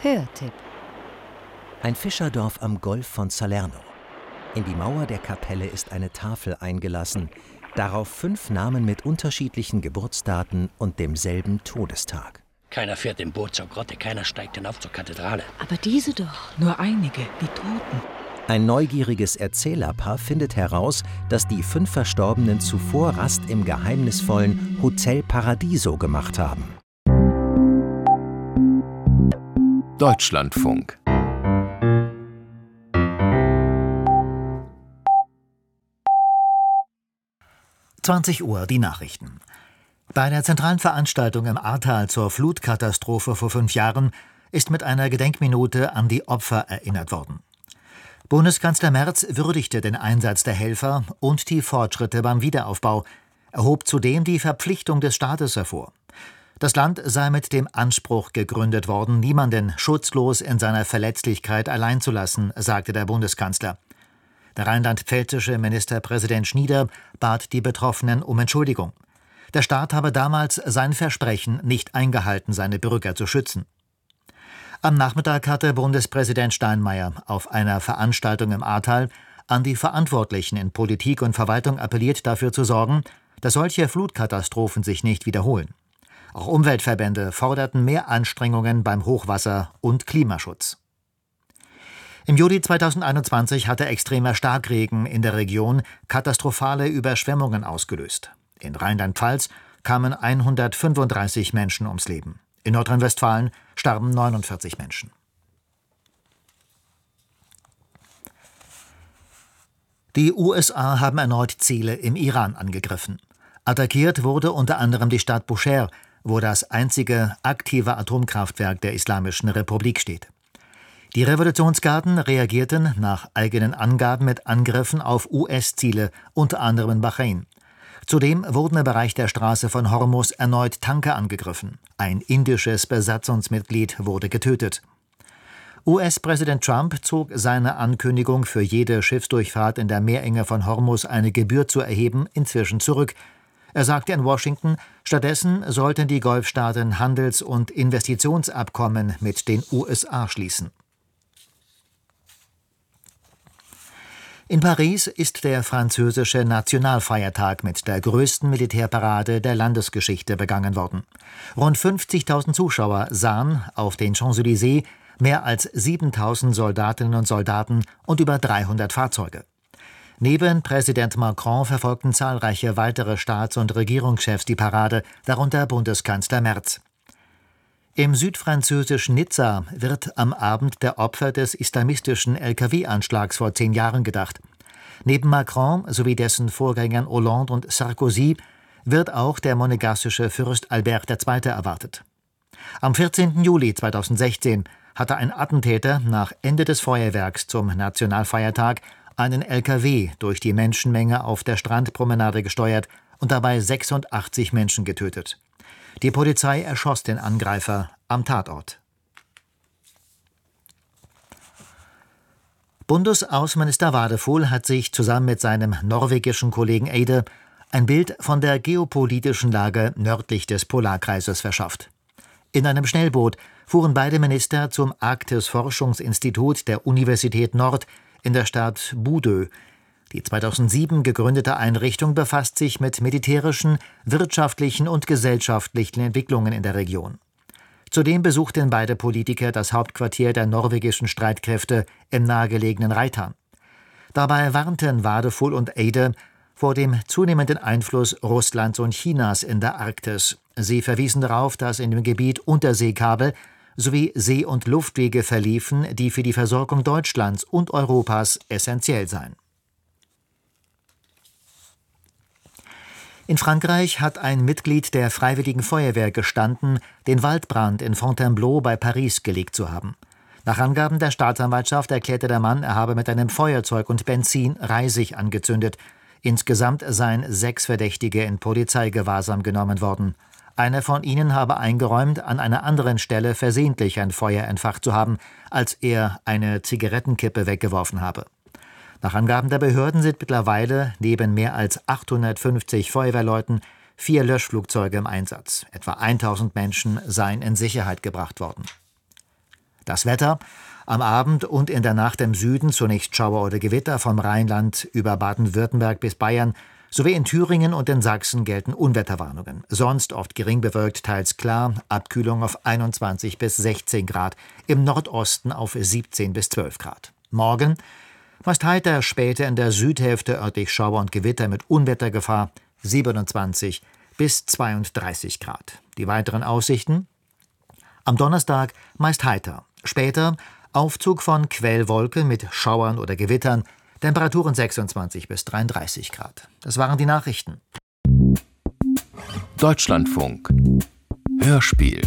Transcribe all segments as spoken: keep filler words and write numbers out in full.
Hörtipp. Ein Fischerdorf am Golf von Salerno. In die Mauer der Kapelle ist eine Tafel eingelassen, darauf fünf Namen mit unterschiedlichen Geburtsdaten und demselben Todestag. Keiner fährt im Boot zur Grotte, keiner steigt hinauf zur Kathedrale. Aber diese doch. Nur einige, die Toten. Ein neugieriges Erzählerpaar findet heraus, dass die fünf Verstorbenen zuvor Rast im geheimnisvollen Hotel Paradiso gemacht haben. Deutschlandfunk. zwanzig Uhr, die Nachrichten. Bei der zentralen Veranstaltung im Ahrtal zur Flutkatastrophe vor fünf Jahren ist mit einer Gedenkminute an die Opfer erinnert worden. Bundeskanzler Merz würdigte den Einsatz der Helfer und die Fortschritte beim Wiederaufbau, erhob zudem die Verpflichtung des Staates hervor. Das Land sei mit dem Anspruch gegründet worden, niemanden schutzlos in seiner Verletzlichkeit allein zu lassen, sagte der Bundeskanzler. Der rheinland-pfälzische Ministerpräsident Schnieder bat die Betroffenen um Entschuldigung. Der Staat habe damals sein Versprechen nicht eingehalten, seine Bürger zu schützen. Am Nachmittag hatte Bundespräsident Steinmeier auf einer Veranstaltung im Ahrtal an die Verantwortlichen in Politik und Verwaltung appelliert, dafür zu sorgen, dass solche Flutkatastrophen sich nicht wiederholen. Auch Umweltverbände forderten mehr Anstrengungen beim Hochwasser und Klimaschutz. Im Juli zweitausendeinundzwanzig hatte extremer Starkregen in der Region katastrophale Überschwemmungen ausgelöst. In Rheinland-Pfalz kamen hundertfünfunddreißig Menschen ums Leben. In Nordrhein-Westfalen starben neunundvierzig Menschen. Die U S A haben erneut Ziele im Iran angegriffen. Attackiert wurde unter anderem die Stadt Bushehr, wo das einzige aktive Atomkraftwerk der Islamischen Republik steht. Die Revolutionsgarden reagierten nach eigenen Angaben mit Angriffen auf U S-Ziele, unter anderem in Bahrain. Zudem wurden im Bereich der Straße von Hormuz erneut Tanker angegriffen. Ein indisches Besatzungsmitglied wurde getötet. U S-Präsident Trump zog seine Ankündigung, für jede Schiffsdurchfahrt in der Meerenge von Hormuz eine Gebühr zu erheben, inzwischen zurück. Er sagte in Washington, stattdessen sollten die Golfstaaten Handels- und Investitionsabkommen mit den U S A schließen. In Paris ist der französische Nationalfeiertag mit der größten Militärparade der Landesgeschichte begangen worden. Rund fünfzigtausend Zuschauer sahen auf den Champs-Élysées mehr als siebentausend Soldatinnen und Soldaten und über dreihundert Fahrzeuge. Neben Präsident Macron verfolgten zahlreiche weitere Staats- und Regierungschefs die Parade, darunter Bundeskanzler Merz. Im südfranzösischen Nizza wird am Abend der Opfer des islamistischen L K W-Anschlags vor zehn Jahren gedacht. Neben Macron sowie dessen Vorgängern Hollande und Sarkozy wird auch der monegassische Fürst Albert der Zweite erwartet. Am vierzehnten Juli zweitausendsechzehn hatte ein Attentäter nach Ende des Feuerwerks zum Nationalfeiertag einen L K W durch die Menschenmenge auf der Strandpromenade gesteuert und dabei sechsundachtzig Menschen getötet. Die Polizei erschoss den Angreifer am Tatort. Bundesaußenminister Wadefuhl hat sich zusammen mit seinem norwegischen Kollegen Eide ein Bild von der geopolitischen Lage nördlich des Polarkreises verschafft. In einem Schnellboot fuhren beide Minister zum Arktis-Forschungsinstitut der Universität Nord in der Stadt Bodø. Die zweitausendsieben gegründete Einrichtung befasst sich mit militärischen, wirtschaftlichen und gesellschaftlichen Entwicklungen in der Region. Zudem besuchten beide Politiker das Hauptquartier der norwegischen Streitkräfte im nahegelegenen Reitan. Dabei warnten Wadefuhl und Eide vor dem zunehmenden Einfluss Russlands und Chinas in der Arktis. Sie verwiesen darauf, dass in dem Gebiet Unterseekabel sowie See- und Luftwege verliefen, die für die Versorgung Deutschlands und Europas essentiell seien. In Frankreich hat ein Mitglied der Freiwilligen Feuerwehr gestanden, den Waldbrand in Fontainebleau bei Paris gelegt zu haben. Nach Angaben der Staatsanwaltschaft erklärte der Mann, er habe mit einem Feuerzeug und Benzin Reisig angezündet. Insgesamt seien sechs Verdächtige in Polizeigewahrsam genommen worden. Einer von ihnen habe eingeräumt, an einer anderen Stelle versehentlich ein Feuer entfacht zu haben, als er eine Zigarettenkippe weggeworfen habe. Nach Angaben der Behörden sind mittlerweile neben mehr als achthundertfünfzig Feuerwehrleuten vier Löschflugzeuge im Einsatz. Etwa tausend Menschen seien in Sicherheit gebracht worden. Das Wetter: am Abend und in der Nacht im Süden zunächst Schauer oder Gewitter, vom Rheinland über Baden-Württemberg bis Bayern, sowie in Thüringen und in Sachsen gelten Unwetterwarnungen. Sonst oft gering bewölkt, teils klar, Abkühlung auf einundzwanzig bis sechzehn Grad, im Nordosten auf siebzehn bis zwölf Grad. Morgen meist heiter, später in der Südhälfte örtlich Schauer und Gewitter mit Unwettergefahr, siebenundzwanzig bis zweiunddreißig Grad. Die weiteren Aussichten: am Donnerstag meist heiter, später Aufzug von Quellwolken mit Schauern oder Gewittern, Temperaturen sechsundzwanzig bis dreiunddreißig Grad. Das waren die Nachrichten. Deutschlandfunk Hörspiel.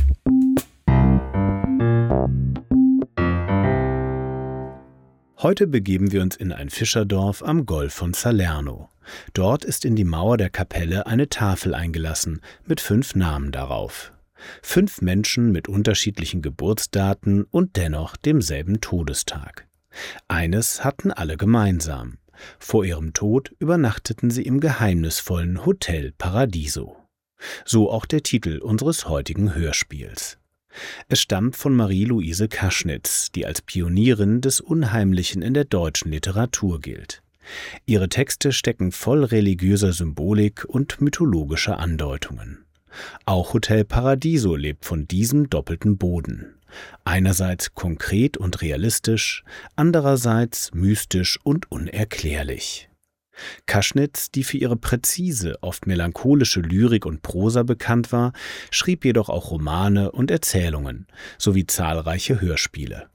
Heute begeben wir uns in ein Fischerdorf am Golf von Salerno. Dort ist in die Mauer der Kapelle eine Tafel eingelassen mit fünf Namen darauf. Fünf Menschen mit unterschiedlichen Geburtsdaten und dennoch demselben Todestag. Eines hatten alle gemeinsam: vor ihrem Tod übernachteten sie im geheimnisvollen Hotel Paradiso. So auch der Titel unseres heutigen Hörspiels. Es stammt von Marie-Louise Kaschnitz, die als Pionierin des Unheimlichen in der deutschen Literatur gilt. Ihre Texte stecken voll religiöser Symbolik und mythologischer Andeutungen. Auch Hotel Paradiso lebt von diesem doppelten Boden. Einerseits konkret und realistisch, andererseits mystisch und unerklärlich. Kaschnitz, die für ihre präzise, oft melancholische Lyrik und Prosa bekannt war, schrieb jedoch auch Romane und Erzählungen sowie zahlreiche Hörspiele.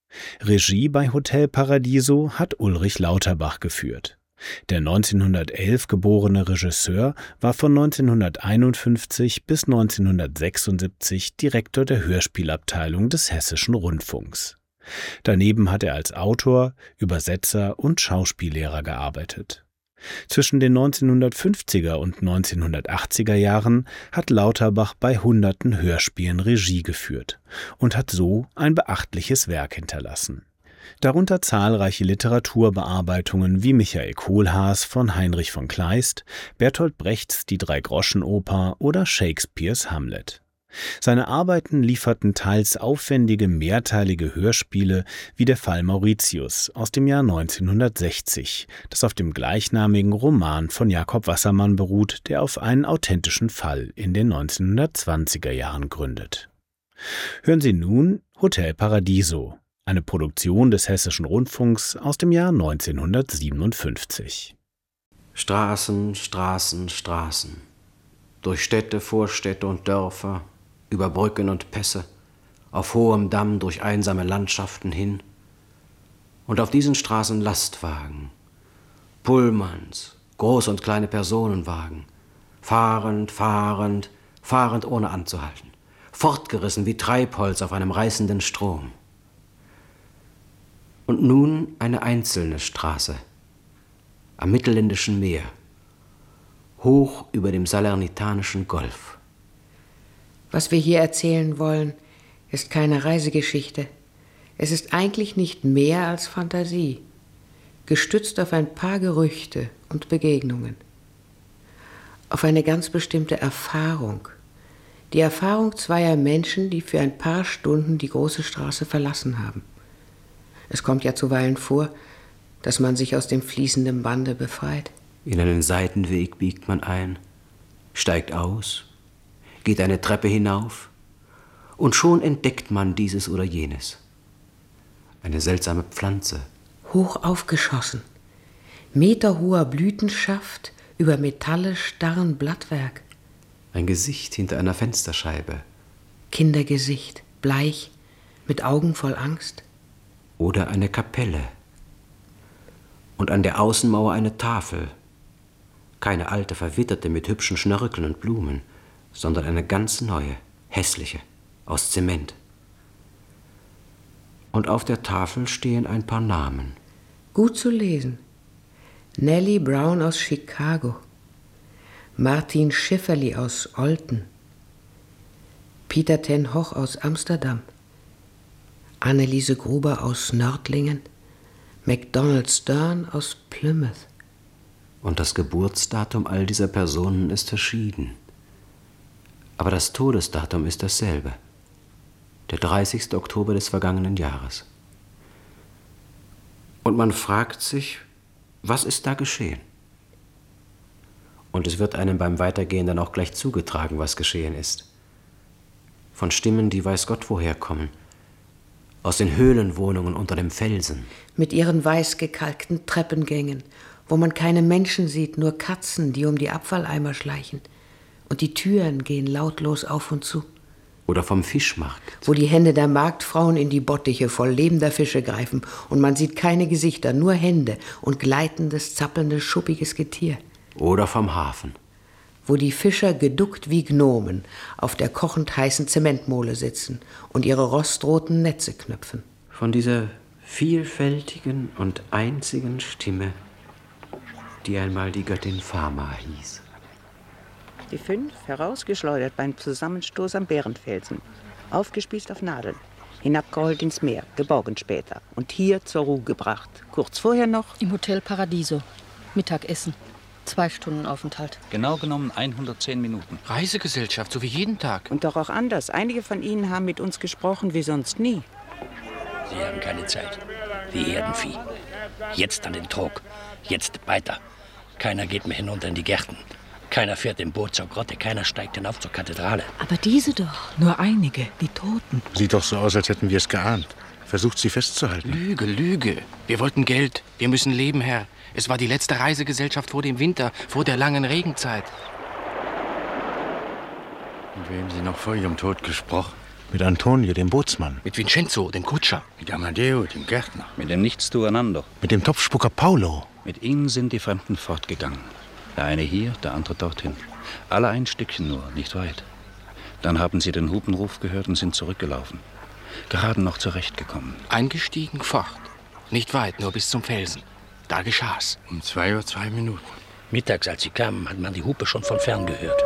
Regie bei Hotel Paradiso hat Ulrich Lauterbach geführt. Der neunzehnhundertelf geborene Regisseur war von neunzehnhunderteinundfünfzig bis neunzehnhundertsechsundsiebzig Direktor der Hörspielabteilung des Hessischen Rundfunks. Daneben hat er als Autor, Übersetzer und Schauspiellehrer gearbeitet. Zwischen den neunzehnhundertfünfziger und neunzehnhundertachtziger Jahren hat Lauterbach bei hunderten Hörspielen Regie geführt und hat so ein beachtliches Werk hinterlassen. Darunter zahlreiche Literaturbearbeitungen wie Michael Kohlhaas von Heinrich von Kleist, Bertolt Brechts Die Drei-Groschen-Oper oder Shakespeares Hamlet. Seine Arbeiten lieferten teils aufwendige mehrteilige Hörspiele wie Der Fall Mauritius aus dem Jahr neunzehnhundertsechzig, das auf dem gleichnamigen Roman von Jakob Wassermann beruht, der auf einen authentischen Fall in den neunzehnhundertzwanziger Jahren gründet. Hören Sie nun Hotel Paradiso, eine Produktion des Hessischen Rundfunks aus dem Jahr neunzehnhundertsiebenundfünfzig. Straßen, Straßen, Straßen. Durch Städte, Vorstädte und Dörfer, über Brücken und Pässe, auf hohem Damm durch einsame Landschaften hin. Und auf diesen Straßen Lastwagen, Pullmans, große und kleine Personenwagen, fahrend, fahrend, fahrend ohne anzuhalten, fortgerissen wie Treibholz auf einem reißenden Strom. Und nun eine einzelne Straße am Mittelländischen Meer, hoch über dem Salernitanischen Golf. Was wir hier erzählen wollen, ist keine Reisegeschichte. Es ist eigentlich nicht mehr als Fantasie, gestützt auf ein paar Gerüchte und Begegnungen. Auf eine ganz bestimmte Erfahrung. Die Erfahrung zweier Menschen, die für ein paar Stunden die große Straße verlassen haben. Es kommt ja zuweilen vor, dass man sich aus dem fließenden Bande befreit. In einen Seitenweg biegt man ein, steigt aus, geht eine Treppe hinauf und schon entdeckt man dieses oder jenes. Eine seltsame Pflanze. Hoch aufgeschossen, meterhoher Blütenschaft über metallisch starren Blattwerk. Ein Gesicht hinter einer Fensterscheibe. Kindergesicht, bleich, mit Augen voll Angst. Oder eine Kapelle. Und an der Außenmauer eine Tafel. Keine alte, verwitterte mit hübschen Schnörkeln und Blumen, sondern eine ganz neue, hässliche, aus Zement. Und auf der Tafel stehen ein paar Namen. Gut zu lesen. Nellie Brown aus Chicago, Martin Schifferli aus Olten, Peter ten Hoch aus Amsterdam, Anneliese Gruber aus Nördlingen, MacDonald Stern aus Plymouth. Und das Geburtsdatum all dieser Personen ist verschieden. Aber das Todesdatum ist dasselbe. der dreißigste Oktober des vergangenen Jahres. Und man fragt sich, was ist da geschehen? Und es wird einem beim Weitergehen dann auch gleich zugetragen, was geschehen ist. Von Stimmen, die weiß Gott woher kommen. Aus den Höhlenwohnungen unter dem Felsen. Mit ihren weiß gekalkten Treppengängen, wo man keine Menschen sieht, nur Katzen, die um die Abfalleimer schleichen. Und die Türen gehen lautlos auf und zu. Oder vom Fischmarkt. Wo die Hände der Marktfrauen in die Bottiche voll lebender Fische greifen und man sieht keine Gesichter, nur Hände und gleitendes, zappelndes, schuppiges Getier. Oder vom Hafen. Wo die Fischer geduckt wie Gnomen auf der kochend heißen Zementmole sitzen und ihre rostroten Netze knüpfen. Von dieser vielfältigen und einzigen Stimme, die einmal die Göttin Fama hieß. Die fünf herausgeschleudert beim Zusammenstoß am Bärenfelsen, aufgespießt auf Nadeln, hinabgeholt ins Meer, geborgen später und hier zur Ruhe gebracht. Kurz vorher noch im Hotel Paradiso, Mittagessen, zwei Stunden Aufenthalt. Genau genommen hundertzehn Minuten. Reisegesellschaft, so wie jeden Tag. Und doch auch anders. Einige von Ihnen haben mit uns gesprochen wie sonst nie. Sie haben keine Zeit. Wie Herdenvieh. Jetzt an den Trog. Jetzt weiter. Keiner geht mehr hinunter in die Gärten. Keiner fährt im Boot zur Grotte, keiner steigt hinauf zur Kathedrale. Aber diese doch, nur einige, die Toten. Sieht doch so aus, als hätten wir es geahnt. Versucht, sie festzuhalten. Lüge, Lüge. Wir wollten Geld. Wir müssen leben, Herr. Es war die letzte Reisegesellschaft vor dem Winter, vor der langen Regenzeit. Mit wem Sie noch vor Ihrem Tod gesprochen? Mit Antonio, dem Bootsmann. Mit Vincenzo, dem Kutscher. Mit Amadeo, dem Gärtner. Mit dem Nichtstueinander. Mit dem Topfspucker Paolo. Mit ihnen sind die Fremden fortgegangen. Der eine hier, der andere dorthin. Alle ein Stückchen nur, nicht weit. Dann haben sie den Hupenruf gehört und sind zurückgelaufen. Gerade noch zurechtgekommen. Eingestiegen, fort. Nicht weit, nur bis zum Felsen. Da geschah's. Um zwei Uhr zwei Minuten. Mittags, als sie kamen, hat man die Hupe schon von fern gehört.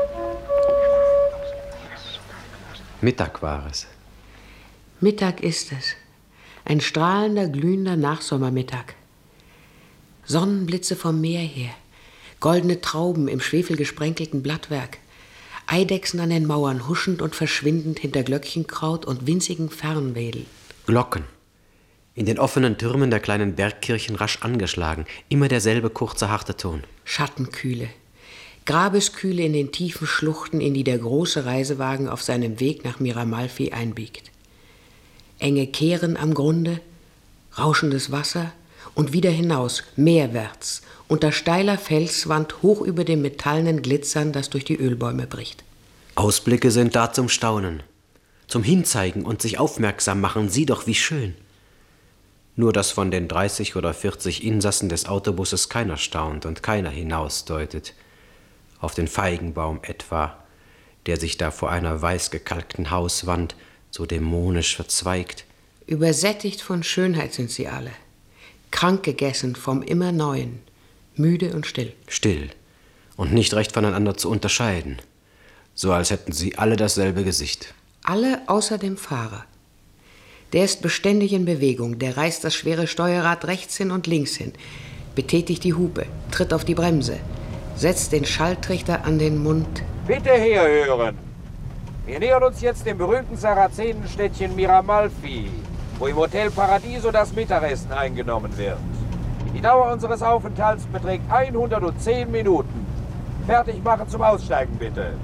Mittag war es. Mittag ist es. Ein strahlender, glühender Nachsommermittag. Sonnenblitze vom Meer her. Goldene Trauben im schwefelgesprenkelten Blattwerk. Eidechsen an den Mauern, huschend und verschwindend hinter Glöckchenkraut und winzigen Fernwedeln. Glocken. In den offenen Türmen der kleinen Bergkirchen rasch angeschlagen. Immer derselbe kurze, harte Ton. Schattenkühle. Grabeskühle in den tiefen Schluchten, in die der große Reisewagen auf seinem Weg nach Miramalfi einbiegt. Enge Kehren am Grunde, rauschendes Wasser und wieder hinaus, meerwärts, unter steiler Felswand hoch über dem metallenen Glitzern, das durch die Ölbäume bricht. Ausblicke sind da zum Staunen, zum Hinzeigen und sich aufmerksam machen. Sieh doch, wie schön. Nur, dass von den dreißig oder vierzig Insassen des Autobusses keiner staunt und keiner hinausdeutet. Auf den Feigenbaum etwa, der sich da vor einer weiß gekalkten Hauswand so dämonisch verzweigt. Übersättigt von Schönheit sind sie alle, krank gegessen vom immer Neuen, müde und still. Still und nicht recht voneinander zu unterscheiden, so als hätten sie alle dasselbe Gesicht. Alle außer dem Fahrer. Der ist beständig in Bewegung, der reißt das schwere Steuerrad rechts hin und links hin, betätigt die Hupe, tritt auf die Bremse, setzt den Schalltrichter an den Mund. Bitte herhören! Wir nähern uns jetzt dem berühmten Sarazenenstädtchen Miramalfi, wo im Hotel Paradiso das Mittagessen eingenommen wird. Die Dauer unseres Aufenthalts beträgt hundertzehn Minuten. Fertig machen zum Aussteigen, bitte.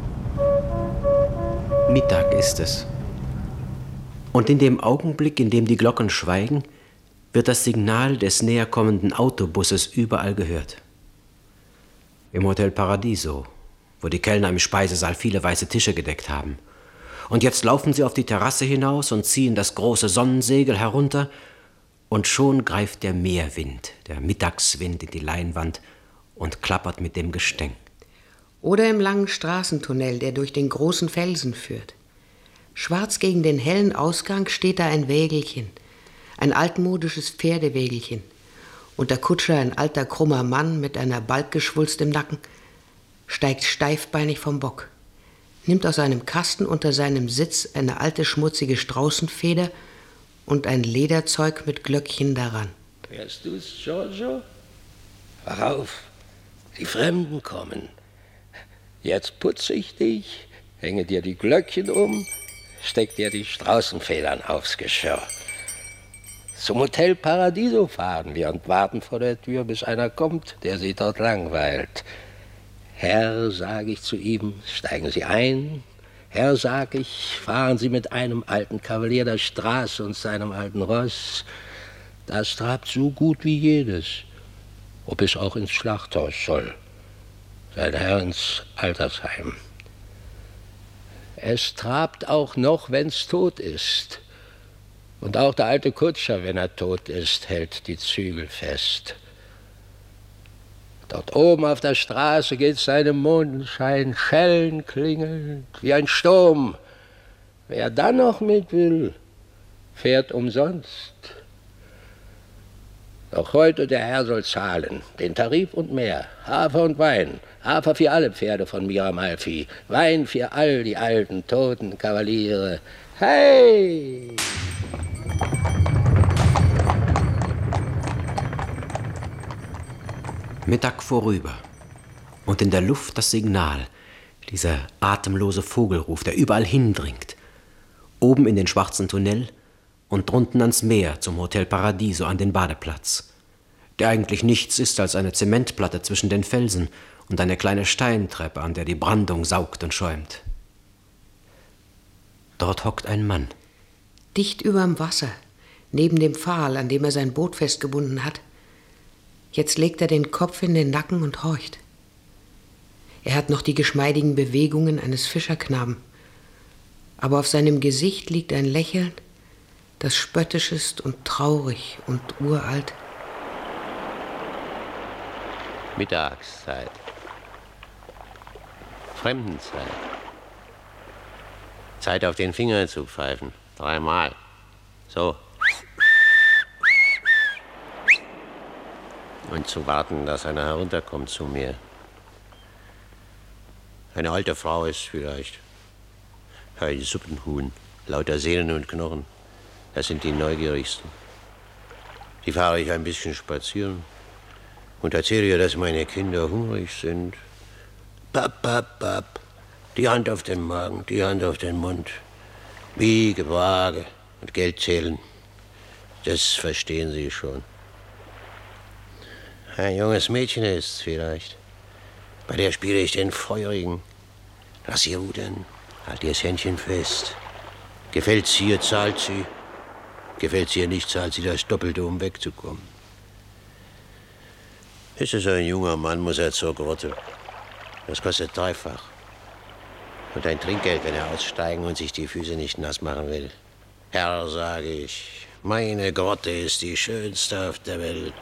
Mittag ist es. Und in dem Augenblick, in dem die Glocken schweigen, wird das Signal des näherkommenden Autobusses überall gehört. Im Hotel Paradiso, wo die Kellner im Speisesaal viele weiße Tische gedeckt haben. Und jetzt laufen sie auf die Terrasse hinaus und ziehen das große Sonnensegel herunter, und schon greift der Meerwind, der Mittagswind in die Leinwand und klappert mit dem Gestänk. Oder im langen Straßentunnel, der durch den großen Felsen führt. Schwarz gegen den hellen Ausgang steht da ein Wägelchen, ein altmodisches Pferdewägelchen. Und der Kutscher, ein alter, krummer Mann mit einer Balkgeschwulst im Nacken, steigt steifbeinig vom Bock, nimmt aus einem Kasten unter seinem Sitz eine alte, schmutzige Straußenfeder und ein Lederzeug mit Glöckchen daran. Hörst du's, Giorgio? Wach auf, die Fremden kommen. Jetzt putze ich dich, hänge dir die Glöckchen um, steckt ihr die Straußenfedern aufs Geschirr. Zum Hotel Paradiso fahren wir und warten vor der Tür, bis einer kommt, der sie dort langweilt. Herr, sage ich zu ihm, steigen Sie ein. Herr, sag ich, fahren Sie mit einem alten Kavalier der Straße und seinem alten Ross. Das trabt so gut wie jedes, ob es auch ins Schlachthaus soll. Sein Herr ins Altersheim. Es trabt auch noch, wenn's tot ist. Und auch der alte Kutscher, wenn er tot ist, hält die Zügel fest. Dort oben auf der Straße geht seinem Mondenschein Schellen klingelnd wie ein Sturm. Wer dann noch mit will, fährt umsonst. Doch heute der Herr soll zahlen, den Tarif und mehr, Hafer und Wein, Hafer für alle Pferde von Miramalfi, Wein für all die alten, toten Kavaliere. Hey! Mittag vorüber und in der Luft das Signal, dieser atemlose Vogelruf, der überall hindringt. Oben in den schwarzen Tunnel und drunten ans Meer zum Hotel Paradiso an den Badeplatz, der eigentlich nichts ist als eine Zementplatte zwischen den Felsen und eine kleine Steintreppe, an der die Brandung saugt und schäumt. Dort hockt ein Mann. Dicht überm Wasser, neben dem Pfahl, an dem er sein Boot festgebunden hat. Jetzt legt er den Kopf in den Nacken und horcht. Er hat noch die geschmeidigen Bewegungen eines Fischerknaben. Aber auf seinem Gesicht liegt ein Lächeln, das spöttisch ist und traurig und uralt. Mittagszeit. Fremdenzeit. Zeit auf den Finger zu pfeifen. Dreimal. So. Und zu warten, dass einer herunterkommt zu mir. Eine alte Frau ist vielleicht. Ein Suppenhuhn, lauter Sehnen und Knochen. Das sind die neugierigsten. Die fahre ich ein bisschen spazieren und erzähle ihr, dass meine Kinder hungrig sind. Papp, papp, papp. Die Hand auf den Magen, die Hand auf den Mund. Wiege, Waage und Geld zählen. Das verstehen sie schon. Ein junges Mädchen ist vielleicht. Bei der spiele ich den Feurigen. Lass sie rudern, halt ihr das Händchen fest. Gefällt's ihr, zahlt sie. Gefällt's ihr nicht, zahlt sie das Doppelte, um wegzukommen. Ist es ein junger Mann, muss er zur Grotte. Das kostet dreifach. Und ein Trinkgeld, wenn er aussteigen und sich die Füße nicht nass machen will. Herr, sage ich, meine Grotte ist die schönste auf der Welt.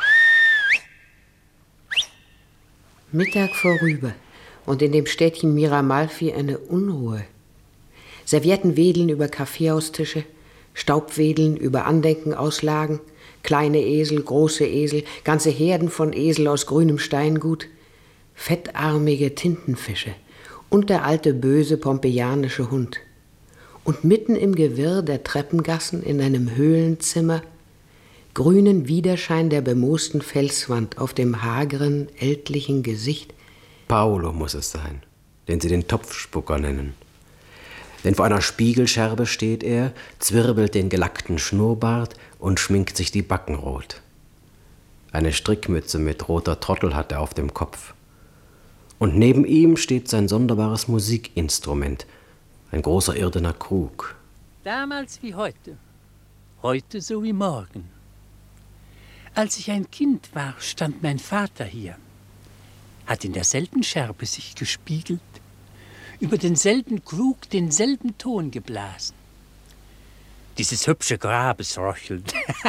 Mittag vorüber und in dem Städtchen Miramalfi eine Unruhe. Servietten wedeln über Kaffeehaustische, Staubwedeln über Andenkenauslagen, kleine Esel, große Esel, ganze Herden von Esel aus grünem Steingut, fettarmige Tintenfische und der alte böse pompeianische Hund. Und mitten im Gewirr der Treppengassen in einem Höhlenzimmer grünen Widerschein der bemoosten Felswand auf dem hageren, ältlichen Gesicht. Paolo muss es sein, den sie den Topfspucker nennen. Denn vor einer Spiegelscherbe steht er, zwirbelt den gelackten Schnurrbart und schminkt sich die Backen rot. Eine Strickmütze mit roter Trottel hat er auf dem Kopf. Und neben ihm steht sein sonderbares Musikinstrument, ein großer irdener Krug. Damals wie heute, heute so wie morgen. Als ich ein Kind war, stand mein Vater hier, hat in derselben Scherbe sich gespiegelt, über denselben Krug denselben Ton geblasen. Dieses hübsche Grabesröcheln,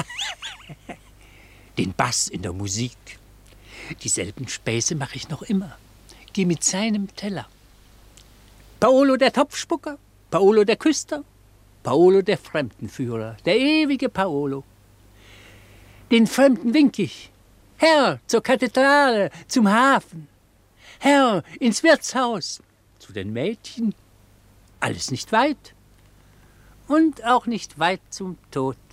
den Bass in der Musik. Dieselben Späße mache ich noch immer, geh mit seinem Teller. Paolo der Topfspucker, Paolo der Küster, Paolo der Fremdenführer, der ewige Paolo. Den Fremden wink ich, Herr, zur Kathedrale, zum Hafen, Herr, ins Wirtshaus, zu den Mädchen, alles nicht weit und auch nicht weit zum Tod.